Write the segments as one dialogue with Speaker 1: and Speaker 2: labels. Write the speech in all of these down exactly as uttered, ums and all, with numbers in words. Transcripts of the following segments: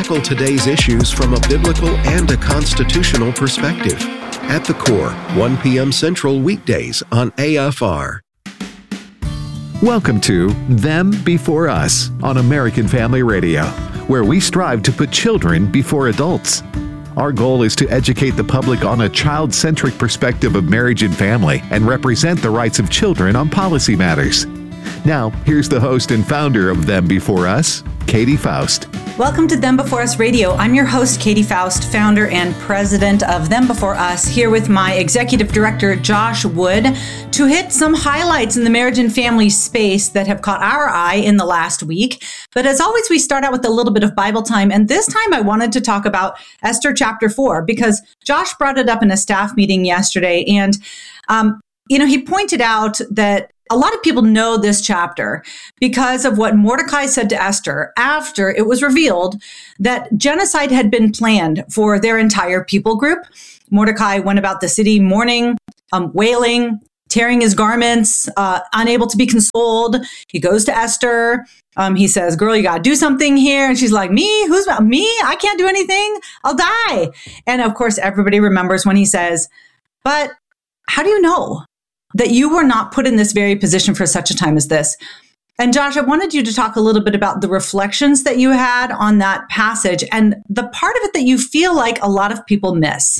Speaker 1: tackle today's issues from a biblical and a constitutional perspective. At the Core, one p.m. Central weekdays on A F R.
Speaker 2: Welcome to Them Before Us on American Family Radio, where we strive to put children before adults. Our goal is to educate the public on a child-centric perspective of marriage and family and represent the rights of children on policy matters. Now, here's the host and founder of Them Before Us, Katie Faust.
Speaker 3: Welcome to Them Before Us Radio. I'm your host, Katie Faust, founder and president of Them Before Us, here with my executive director, Josh Wood, to hit some highlights in the marriage and family space that have caught our eye in the last week. But as always, we start out with a little bit of Bible time. And this time I wanted to talk about Esther chapter four, because Josh brought it up in a staff meeting yesterday. And, um, you know, he pointed out that a lot of people know this chapter because of what Mordecai said to Esther after it was revealed that genocide had been planned for their entire people group. Mordecai went about the city mourning, um, wailing, tearing his garments, uh, unable to be consoled. He goes to Esther. Um, he says, girl, you got to do something here. And she's like, me? Who's me? I can't do anything. I'll die. And of course, everybody remembers when he says, but how do you know that you were not put in this very position for such a time as this? And Josh, I wanted you to talk a little bit about the reflections that you had on that passage and the part of it that you feel like a lot of people miss.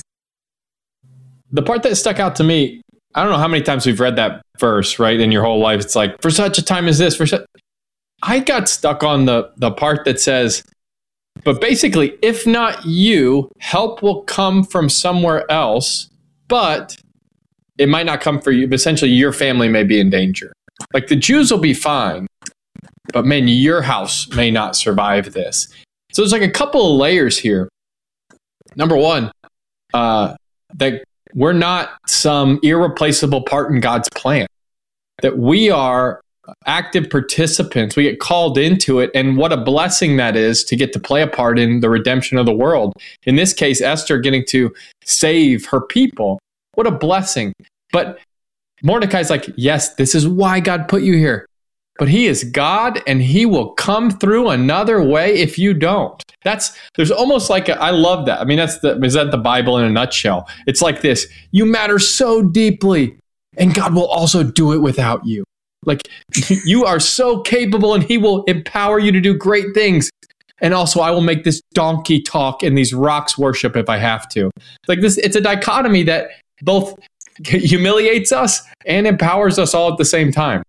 Speaker 4: The part that stuck out to me, I don't know how many times we've read that verse, right, in your whole life. It's like, for such a time as this, for such... I got stuck on the, the part that says, but basically, if not you, help will come from somewhere else, but it might not come for you, but essentially your family may be in danger. Like the Jews will be fine, but man, your house may not survive this. So there's like a couple of layers here. Number one, uh, that we're not some irreplaceable part in God's plan, that we are active participants. We get called into it. And what a blessing that is to get to play a part in the redemption of the world. In this case, Esther getting to save her people. What a blessing. But Mordecai's like, yes, this is why God put you here. But he is God and he will come through another way if you don't. That's, there's almost like, a, I love that. I mean, that's the, is that the Bible in a nutshell? It's like this, you matter so deeply and God will also do it without you. Like you are so capable and he will empower you to do great things. And also I will make this donkey talk and these rocks worship if I have to. Like this, it's a dichotomy that both humiliates us and empowers us all at the same time.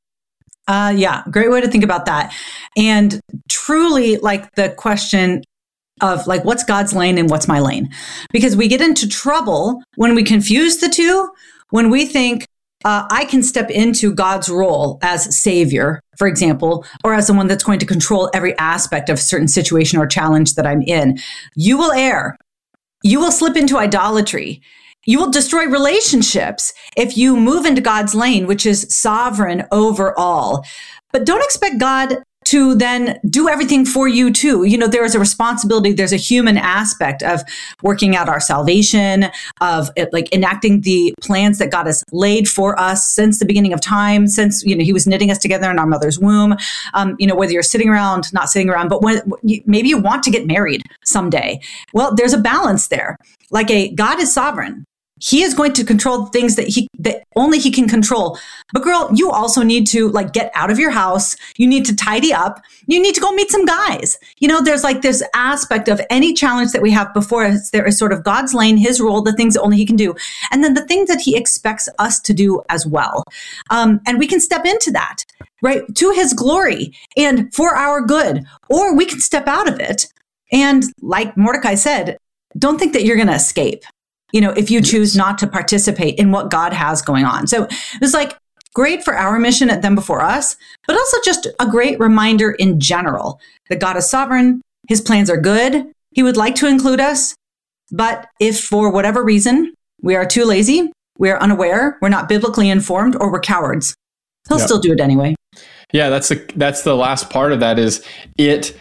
Speaker 3: Uh, yeah, great way to think about that. And truly, like the question of like, what's God's lane and what's my lane? Because we get into trouble when we confuse the two, when we think, uh, I can step into God's role as savior, for example, or as someone that's going to control every aspect of a certain situation or challenge that I'm in. You will err. You will slip into idolatry. You will destroy relationships if you move into God's lane, which is sovereign over all. But don't expect God to then do everything for you too. You know, there is a responsibility. There's a human aspect of working out our salvation, of it, like enacting the plans that God has laid for us since the beginning of time, since, you know, he was knitting us together in our mother's womb. Um, you know, whether you're sitting around, not sitting around, but when maybe you want to get married someday. Well, there's a balance there. Like a God is sovereign. He is going to control things that he that only he can control. But girl, you also need to like get out of your house. You need to tidy up. You need to go meet some guys. You know, there's like this aspect of any challenge that we have before us. There is sort of God's lane, his role, the things that only he can do. And then the things that he expects us to do as well. Um, and we can step into that, right? To his glory and for our good. Or we can step out of it. And like Mordecai said, don't think that you're going to escape. You know, if you choose not to participate in what God has going on. So it was like great for our mission at Them Before Us, but also just a great reminder in general that God is sovereign. His plans are good. He would like to include us. But if for whatever reason we are too lazy, we are unaware, we're not biblically informed, or we're cowards, he'll yep. still do it anyway.
Speaker 4: Yeah, that's the, that's the last part of that is it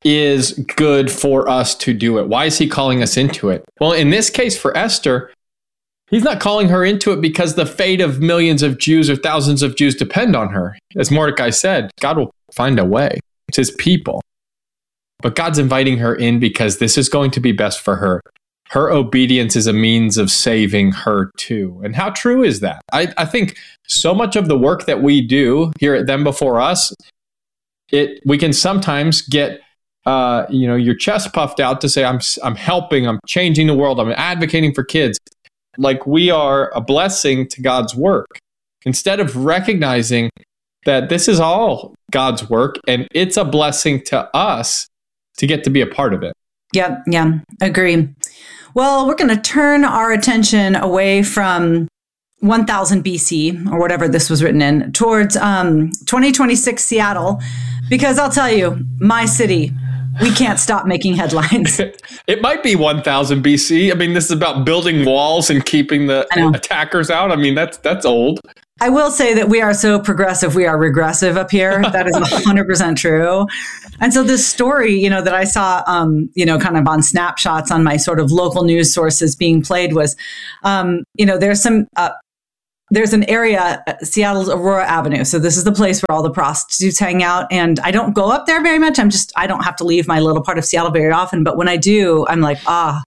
Speaker 4: is good for us to do it. Why is he calling us into it? Well, in this case for Esther, he's not calling her into it because the fate of millions of Jews or thousands of Jews depend on her. As Mordecai said, God will find a way. It's his people. but God's inviting her in because this is going to be best for her. Her obedience is a means of saving her too. And how true is that? I, I think so much of the work that we do here at Them Before Us, it we can sometimes get uh, you know, your chest puffed out to say, I'm I'm helping, I'm changing the world, I'm advocating for kids. Like we are a blessing to God's work. Instead of recognizing that this is all God's work and it's a blessing to us to get to be a part of it.
Speaker 3: Yeah, yeah, agree. Well, we're going to turn our attention away from one thousand B C or whatever this was written in towards um, twenty twenty-six Seattle, because I'll tell you, my city, we can't stop making headlines.
Speaker 4: It might be one thousand B C. I mean, this is about building walls and keeping the attackers out. I mean, that's that's old.
Speaker 3: I will say that we are so progressive, we are regressive up here. That is one hundred percent true. And so this story, you know, that I saw, um, you know, kind of on snapshots on my sort of local news sources being played was, um, you know, there's some, uh, there's an area, Seattle's Aurora Avenue. So this is the place where all the prostitutes hang out. And I don't go up there very much. I'm just, I don't have to leave my little part of Seattle very often. But when I do, I'm like, ah,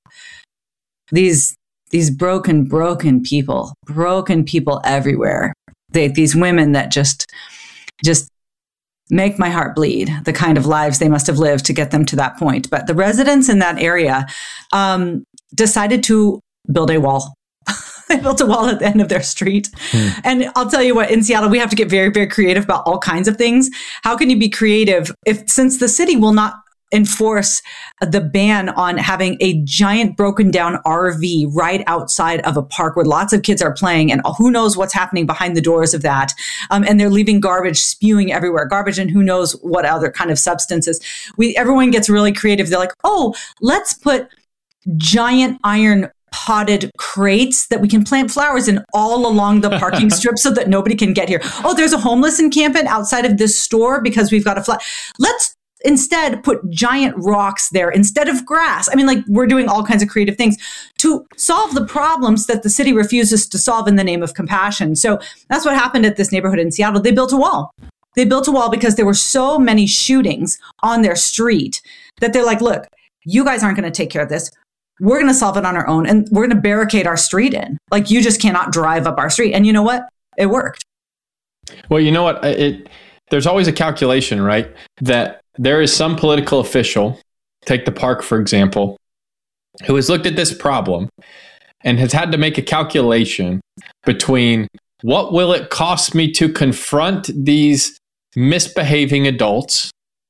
Speaker 3: these, these broken, broken people, broken people everywhere. They, these women that just, just make my heart bleed, the kind of lives they must have lived to get them to that point. But the residents in that area um, decided to build a wall. They built a wall at the end of their street. Hmm. And I'll tell you what, in Seattle, we have to get very, very creative about all kinds of things. How can you be creative if, since the city will not enforce the ban on having a giant broken down R V right outside of a park where lots of kids are playing, and who knows what's happening behind the doors of that. Um, and they're leaving garbage spewing everywhere, garbage and who knows what other kind of substances. We, everyone gets really creative. They're like, oh, let's put giant iron potted crates that we can plant flowers in all along the parking strip so that nobody can get here. Oh, there's a homeless encampment outside of this store because we've got a flat. Let's instead put giant rocks there instead of grass. I mean, like, we're doing all kinds of creative things to solve the problems that the city refuses to solve in the name of compassion. So that's what happened at this neighborhood in Seattle. They built a wall. They built a wall because there were so many shootings on their street that they're like, look, you guys aren't going to take care of this. We're going to solve it on our own, and we're going to barricade our street in. Like, you just cannot drive up our street. And you know what? It worked.
Speaker 4: Well, you know what? It, there's always a calculation, right? That there is some political official, take the park, for example, who has looked at this problem and has had to make a calculation between what will it cost me to confront these misbehaving adults,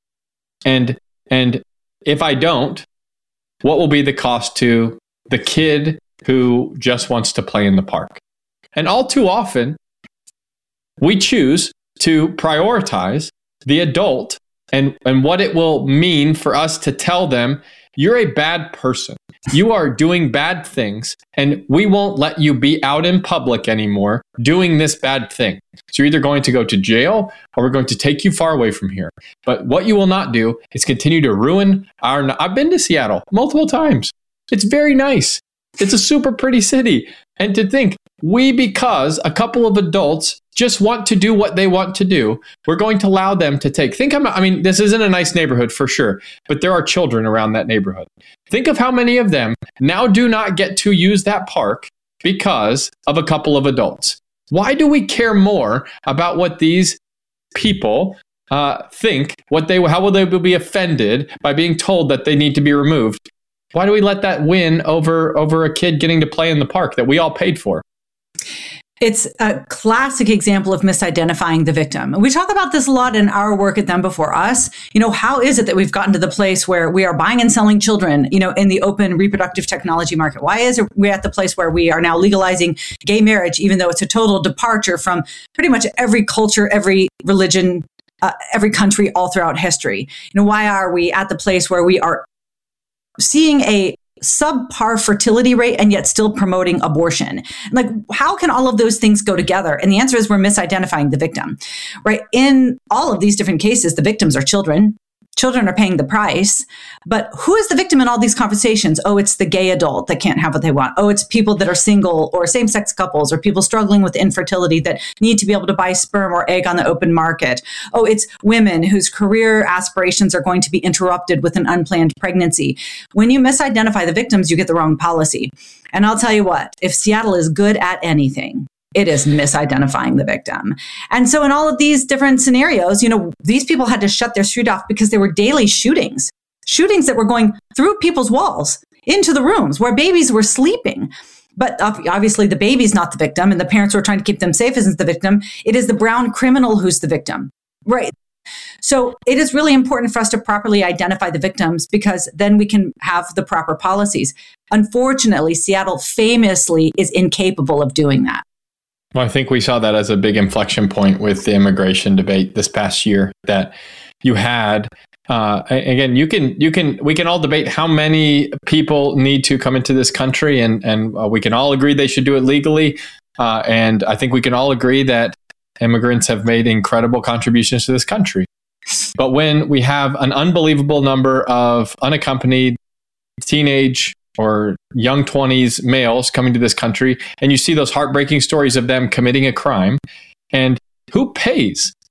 Speaker 4: and and if I don't, what will be the cost to the kid who just wants to play in the park? And all too often, we choose to prioritize the adult and, and what it will mean for us to tell them, you're a bad person. You are doing bad things, and we won't let you be out in public anymore doing this bad thing. So you're either going to go to jail or we're going to take you far away from here. But what you will not do is continue to ruin our... I've been to Seattle multiple times. It's very nice. It's a super pretty city. And to think, we, because a couple of adults just want to do what they want to do, we're going to allow them to take... Think, I mean, this isn't a nice neighborhood for sure, but there are children around that neighborhood. Think of how many of them now do not get to use that park because of a couple of adults. Why do we care more about what these people uh, think? What they, how will they be offended by being told that they need to be removed? Why do we let that win over over a kid getting to play in the park that we all paid for?
Speaker 3: It's a classic example of misidentifying the victim. We talk about this a lot in our work at Them Before Us. You know, how is it that we've gotten to the place where we are buying and selling children, you know, in the open reproductive technology market? Why is it we're at the place where we are now legalizing gay marriage, even though it's a total departure from pretty much every culture, every religion, uh, every country all throughout history? You know, why are we at the place where we are seeing a subpar fertility rate and yet still promoting abortion? Like, how can all of those things go together? And the answer is we're misidentifying the victim, right? In all of these different cases, the victims are children. children are paying the price. But who is the victim in all these conversations? Oh, it's the gay adult that can't have what they want. Oh, it's people that are single or same-sex couples or people struggling with infertility that need to be able to buy sperm or egg on the open market. Oh, it's women whose career aspirations are going to be interrupted with an unplanned pregnancy. When you misidentify the victims, you get the wrong policy. And I'll tell you what, if Seattle is good at anything, it is misidentifying the victim. And so in all of these different scenarios, you know, these people had to shut their street off because there were daily shootings, shootings that were going through people's walls into the rooms where babies were sleeping. But obviously the baby's not the victim and the parents who are trying to keep them safe isn't the victim. It is the brown criminal who's the victim. Right. So it is really important for us to properly identify the victims because then we can have the proper policies. Unfortunately, Seattle famously is incapable of doing that.
Speaker 4: Well, I think we saw that as a big inflection point with the immigration debate this past year that you had. Uh, again, you can, you can, we can all debate how many people need to come into this country, and and uh, we can all agree they should do it legally. Uh, and I think we can all agree that immigrants have made incredible contributions to this country. But when we have an unbelievable number of unaccompanied teenage or young twenties males coming to this country, and you see those heartbreaking stories of them committing a crime, and who pays